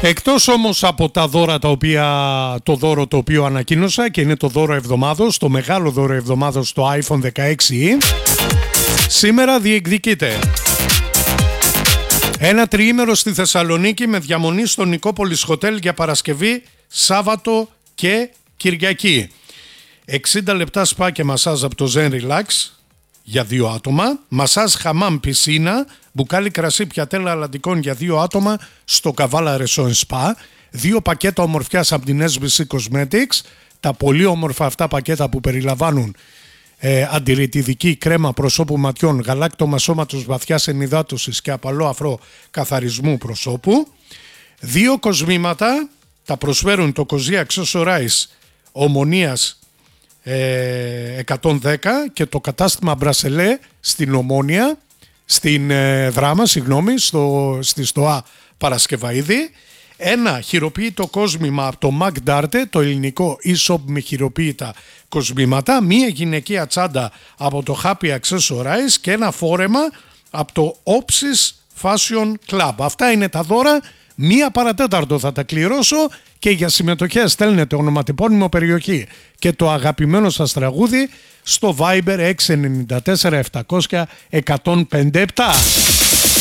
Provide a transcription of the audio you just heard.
Εκτός όμως από τα δώρα το δώρο το οποίο ανακοίνωσα και είναι το δώρο εβδομάδος, το μεγάλο δώρο εβδομάδος, το iPhone 16, σήμερα διεκδικείται ένα τριήμερο στη Θεσσαλονίκη με διαμονή στο Νικόπολης Hotel για Παρασκευή, Σάββατο και Κυριακή. 60 λεπτά σπα και μασάζ από το Zen Relax για 2 άτομα, μασάζ χαμάμ πισίνα, μπουκάλι κρασί πιατέλα αλαντικών για 2 άτομα στο Καβάλα Ρεσόν Σπα, 2 πακέτα ομορφιάς από την SBC Cosmetics, τα πολύ όμορφα αυτά πακέτα που περιλαμβάνουν αντιρρητιδική κρέμα προσώπου ματιών, γαλάκτωμα σώματος βαθιάς ενυδάτωσης και απαλό αφρό καθαρισμού προσώπου. 2 κοσμήματα, τα προσφέρουν το Cozy Accessorize Ομονίας 110 και το κατάστημα Μπρασελέ στην Ομόνια, στην Δράμα, στη ΣΤΟΑ Παρασκευαΐδη. 1 χειροποίητο κόσμημα από το McDarte, το ελληνικό e-shop με χειροποίητα κοσμήματα. 1 γυναικεία τσάντα από το Happy Accessorize και 1 φόρεμα από το Opsis Fashion Club. Αυτά είναι τα δώρα. 1 παρατέταρτο θα τα κληρώσω και για συμμετοχές στέλνετε ονοματεπώνυμο, περιοχή και το αγαπημένο σας τραγούδι στο Viber 694 700 157.